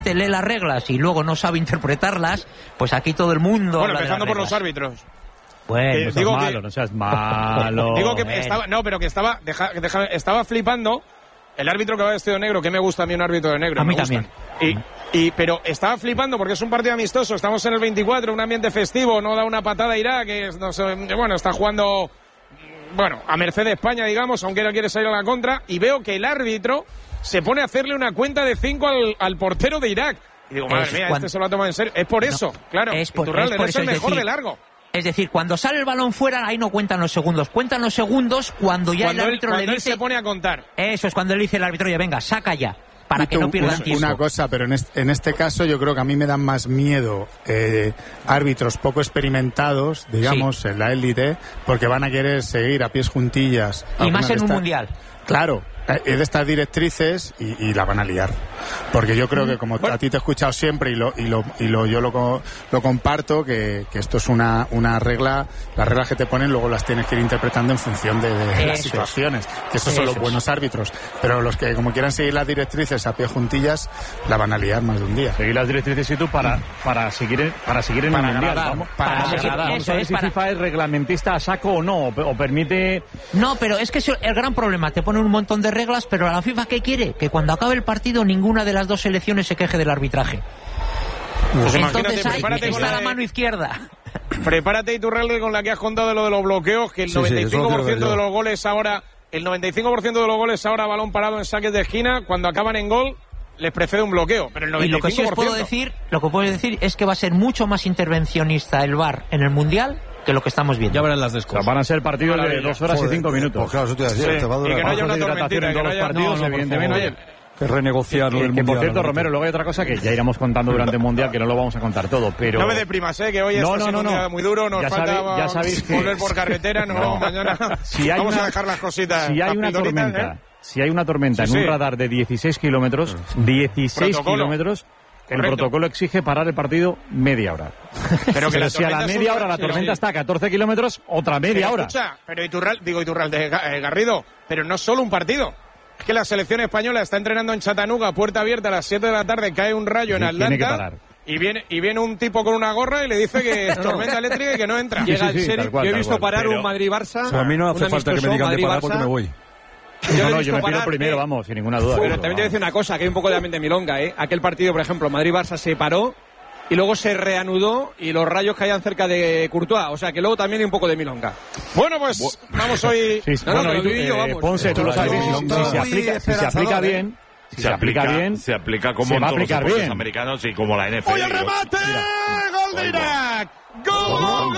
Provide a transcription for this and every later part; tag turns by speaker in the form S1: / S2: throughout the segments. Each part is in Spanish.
S1: lee las reglas y luego no sabe interpretarlas, pues aquí todo el mundo...
S2: Bueno, empezando por los árbitros.
S1: Bueno,
S3: digo malo, que, no seas malo.
S2: Digo que estaba flipando el árbitro que va vestido de negro, que me gusta a mí un árbitro de negro.
S1: A mí también.
S2: Pero estaba flipando porque es un partido amistoso, estamos en el 24, un ambiente festivo, no da una patada a Irak, que no sé, bueno, está jugando a merced de España, digamos, aunque no quiere salir a la contra, y veo que el árbitro se pone a hacerle una cuenta de 5 al portero de Irak. Y digo, madre mía, este se lo ha tomado en serio. Es por eso, claro. Iturralde no es el mejor de largo.
S1: Es decir, cuando sale el balón fuera, ahí no cuentan los segundos. Cuentan los segundos cuando ya el árbitro le dice...
S2: Él se pone a contar.
S1: Eso es cuando le dice el árbitro, oye, venga, saca ya, para que no pierdan tiempo.
S4: Una cosa, pero en este caso yo creo que a mí me dan más miedo árbitros poco experimentados, digamos, en la élite, porque van a querer seguir a pies juntillas.
S1: Y más en un mundial.
S4: Claro, es de estas directrices y la van a liar. Porque yo creo que, como a ti te he escuchado siempre yo lo comparto, que esto es una regla, las reglas que te ponen luego las tienes que ir interpretando en función de las situaciones, que esos son los buenos árbitros. Pero los que, como quieran seguir las directrices a pie juntillas, la van a liar más de un día.
S3: Seguir las directrices y tú para seguir en el mundial. Vamos a ver si FIFA es reglamentista a saco o no, o permite...
S1: No, pero es que el gran problema, te ponen un montón de reglas, pero a la FIFA, ¿qué quiere? Que cuando acabe el partido ninguna de las dos selecciones se queje del arbitraje.
S2: Pues
S1: entonces ahí está la mano izquierda.
S2: Prepárate, Iturralde, con la que has contado de lo de los bloqueos, que el 95% de los goles ahora, balón parado en saques de esquina, cuando acaban en gol, les precede un bloqueo. Pero el 95%.
S1: Y lo que sí os puedo decir, es que va a ser mucho más intervencionista el VAR en el Mundial que lo que estamos viendo.
S5: Ya verán las descosas.
S3: Van a ser partidos de 2 horas y 5 minutos.
S5: Pues claro, eso te decía, te va a durar.
S2: Y que no haya una tormentita,
S3: en todos los partidos, evidentemente.
S5: Que renegociar lo del Mundial.
S3: Por cierto, Romero, luego hay otra cosa que ya iremos contando durante el Mundial, que no lo vamos a contar todo, pero...
S2: No me deprimas, que hoy está siendo un día muy duro, nos falta volver por carretera, mañana vamos a dejar las cositas.
S3: Si hay una tormenta en un radar de 16 kilómetros, el protocolo exige parar el partido media hora. Pero si a la media hora la tormenta está a 14 kilómetros, otra media hora.
S2: Escucha, pero Iturralde, Garrido, pero no solo un partido. Es que la selección española está entrenando en Chattanooga, puerta abierta, a las 7 de la tarde, cae un rayo en Atlanta. Y viene un tipo con una gorra y le dice que es tormenta eléctrica y que no entra.
S5: Llega el serio. Yo he visto parar un Madrid-Barça. A mí no hace falta que me digan de parar porque me voy.
S3: Yo me tiro primero, vamos, sin ninguna duda.
S5: Pero también te voy a decir una cosa, que hay un poco de ambiente milonga, Aquel partido, por ejemplo, Madrid-Barça se paró y luego se reanudó y los rayos caían cerca de Courtois. O sea, que luego también hay un poco de milonga.
S2: Bueno, pues vamos hoy...
S3: Ponce, tú lo sabes, si se aplica bien...
S6: Se aplica como en todos los deportes americanos y como la NFL.
S2: ¡Oye, el remate! ¡Gol de Irak! ¡Gol!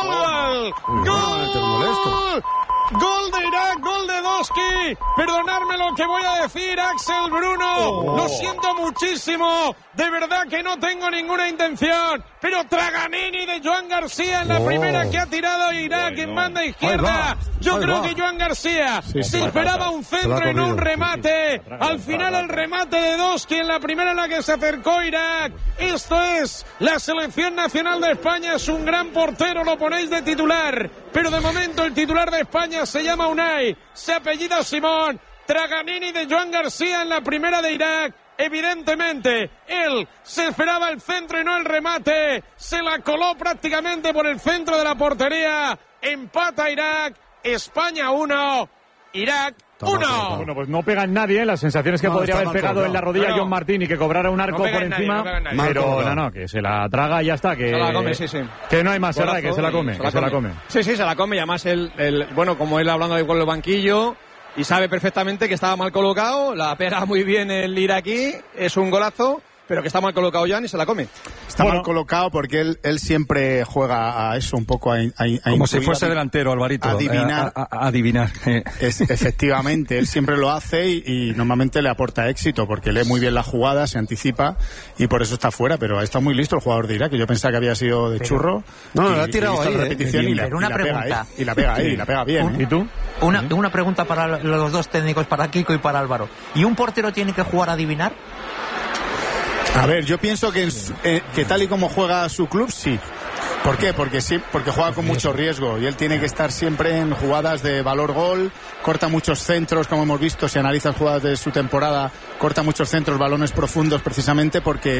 S2: Gol de Irak, gol de Doski. Perdonadme lo que voy a decir, Axel Bruno. Lo siento muchísimo. De verdad que no tengo ninguna intención. Pero Traganini de Joan García en la primera que ha tirado Irak en banda izquierda. Yo creo que Joan García se esperaba un centro y no un remate. Al final el remate de Doski en la primera en la que se acercó Irak. Esto es la selección nacional de España. Es un gran portero, lo ponéis de titular. Pero de momento el titular de España se llama Unai, se apellida Simón. Traganini de Joan García en la primera de Irak. Evidentemente, él se esperaba el centro y no el remate. Se la coló prácticamente por el centro de la portería. Empata Irak. España 1, Irak 1.
S3: Bueno, pues no pega en nadie, las sensaciones que podría haber pegado en la rodilla John Martín y que cobrara un arco por encima. Pero que se la traga y ya está. Que,
S5: se la come,
S3: que no hay más, Serra, que se la come.
S5: Sí, se la come. Y además, como él hablando ahí con el banquillo, y sabe perfectamente que estaba mal colocado, la pega muy bien el iraquí, es un golazo, pero que está mal colocado Jan y se la come.
S4: Está mal colocado porque él siempre juega a eso, un poco a
S5: como si fuese delantero, Alvarito.
S4: Adivinar.
S5: Adivinar.
S4: Efectivamente, él siempre lo hace y normalmente le aporta éxito porque lee muy bien la jugada, se anticipa y por eso está fuera, pero está muy listo el jugador de Irak, que yo pensaba que había sido de churro.
S5: No, lo ha tirado ahí.
S4: Repetición y la pega bien.
S3: ¿Y tú?
S1: Una pregunta para los dos técnicos, para Kiko y para Álvaro. ¿Y un portero tiene que jugar a adivinar?
S4: A ver, yo pienso que tal y como juega su club, sí. ¿Por qué? Porque juega con mucho riesgo y él tiene que estar siempre en jugadas de valor gol, corta muchos centros, como hemos visto, si analizas jugadas de su temporada, corta muchos centros, balones profundos, precisamente porque